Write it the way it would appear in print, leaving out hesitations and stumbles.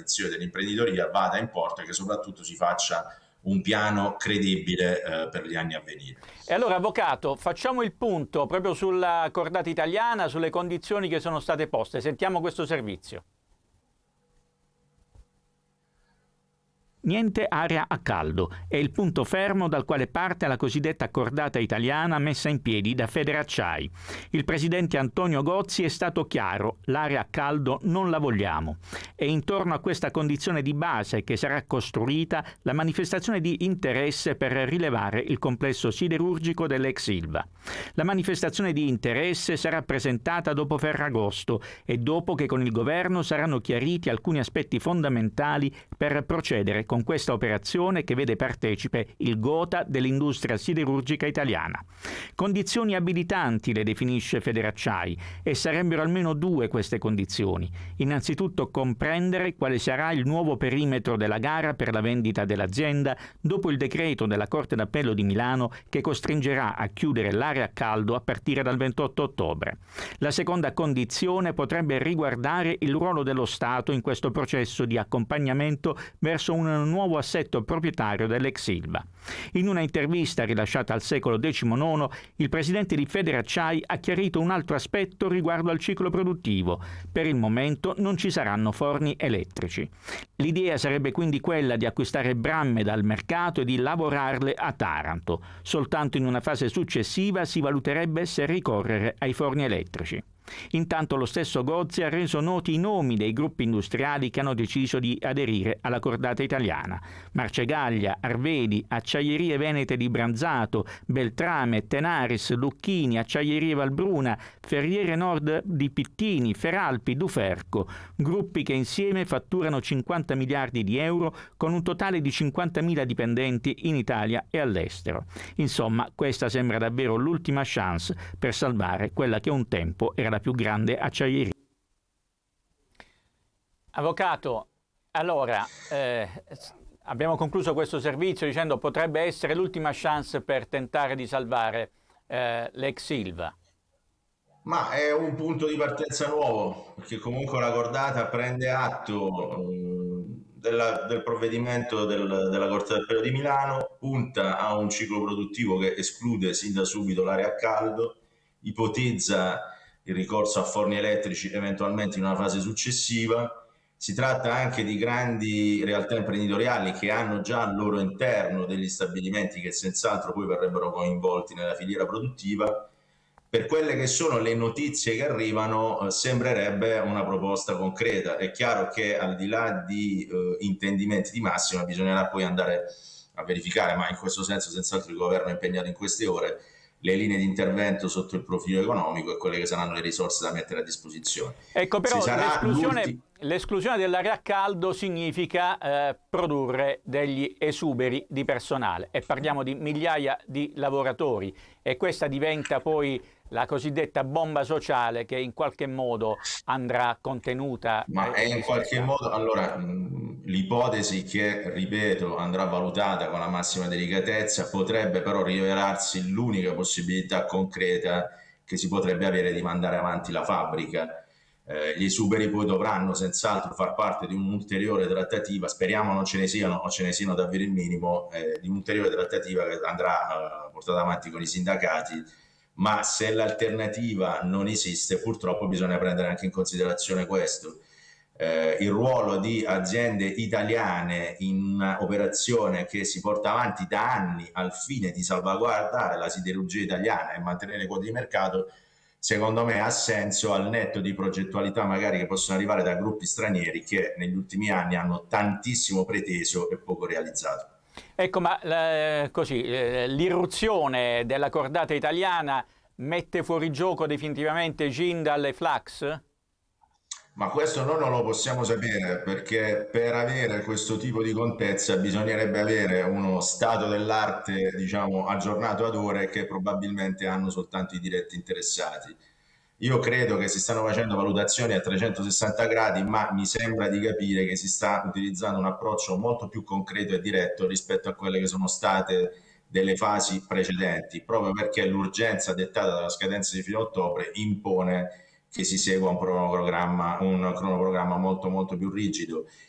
l'attenzione dell'imprenditoria, vada in porto e che soprattutto si faccia un piano credibile per gli anni a venire. E allora, Avvocato, facciamo il punto proprio sulla cordata italiana, sulle condizioni che sono state poste. Sentiamo questo servizio. Niente area a caldo, è il punto fermo dal quale parte la cosiddetta cordata italiana messa in piedi da Federacciai. Il presidente Antonio Gozzi è stato chiaro, l'area a caldo non la vogliamo. È intorno a questa condizione di base che sarà costruita la manifestazione di interesse per rilevare il complesso siderurgico dell'ex Ilva. La manifestazione di interesse sarà presentata dopo Ferragosto e dopo che con il governo saranno chiariti alcuni aspetti fondamentali per procedere con questa operazione che vede partecipe il Gotha dell'industria siderurgica italiana. Condizioni abilitanti le definisce Federacciai e sarebbero almeno due queste condizioni. Innanzitutto comprendere quale sarà il nuovo perimetro della gara per la vendita dell'azienda dopo il decreto della Corte d'Appello di Milano che costringerà a chiudere l'area a caldo a partire dal 28 ottobre. La seconda condizione potrebbe riguardare il ruolo dello Stato in questo processo di accompagnamento verso un nuovo assetto proprietario dell'ex Ilva. In una intervista rilasciata al Secolo XIX, il presidente di Federacciai ha chiarito un altro aspetto riguardo al ciclo produttivo. Per il momento non ci saranno forni elettrici. L'idea sarebbe quindi quella di acquistare bramme dal mercato e di lavorarle a Taranto. Soltanto in una fase successiva si valuterebbe se ricorrere ai forni elettrici. Intanto lo stesso Gozzi ha reso noti i nomi dei gruppi industriali che hanno deciso di aderire alla cordata italiana: Marcegaglia, Arvedi, Acciaierie Venete di Branzato, Beltrame, Tenaris, Lucchini, Acciaierie Valbruna, Ferriere Nord di Pittini, Feralpi, Duferco, gruppi che insieme fatturano 50 miliardi di euro con un totale di 50.000 dipendenti in Italia e all'estero. Insomma, questa sembra davvero l'ultima chance per salvare quella che un tempo era la più grande acciaieria. Avvocato, allora abbiamo concluso questo servizio dicendo potrebbe essere l'ultima chance per tentare di salvare l'ex Ilva. Ma è un punto di partenza nuovo, perché comunque la cordata prende atto del provvedimento della Corte d'Appello di Milano, punta a un ciclo produttivo che esclude sin da subito l'area a caldo, ipotizza il ricorso a forni elettrici eventualmente in una fase successiva. Si tratta anche di grandi realtà imprenditoriali che hanno già al loro interno degli stabilimenti che senz'altro poi verrebbero coinvolti nella filiera produttiva. Per quelle che sono le notizie che arrivano, sembrerebbe una proposta concreta. È chiaro che al di là di intendimenti di massima bisognerà poi andare a verificare, ma in questo senso senz'altro il governo è impegnato in queste ore, le linee di intervento sotto il profilo economico e quelle che saranno le risorse da mettere a disposizione. Ecco, però l'esclusione dell'area a caldo significa produrre degli esuberi di personale e parliamo di migliaia di lavoratori e questa diventa poi la cosiddetta bomba sociale che in qualche modo andrà contenuta. Ma è in qualche modo, allora, l'ipotesi che, ripeto, andrà valutata con la massima delicatezza, potrebbe però rivelarsi l'unica possibilità concreta che si potrebbe avere di mandare avanti la fabbrica. Gli esuberi poi dovranno senz'altro far parte di un'ulteriore trattativa, speriamo non ce ne siano o ce ne siano davvero il minimo, di un'ulteriore trattativa che andrà portata avanti con i sindacati. Ma se l'alternativa non esiste, purtroppo bisogna prendere anche in considerazione questo. Il ruolo di aziende italiane in un'operazione che si porta avanti da anni al fine di salvaguardare la siderurgia italiana e mantenere le quote di mercato, secondo me ha senso al netto di progettualità magari che possono arrivare da gruppi stranieri che negli ultimi anni hanno tantissimo preteso e poco realizzato. Ecco, ma l'irruzione della cordata italiana mette fuori gioco definitivamente Jindal e Flax? Ma questo noi non lo possiamo sapere perché per avere questo tipo di contezza bisognerebbe avere uno stato dell'arte, diciamo, aggiornato ad ore che probabilmente hanno soltanto i diretti interessati. Io credo che si stanno facendo valutazioni a 360 gradi, ma mi sembra di capire che si sta utilizzando un approccio molto più concreto e diretto rispetto a quelle che sono state delle fasi precedenti, proprio perché l'urgenza dettata dalla scadenza di fine ottobre impone che si segua un cronoprogramma molto molto più rigido.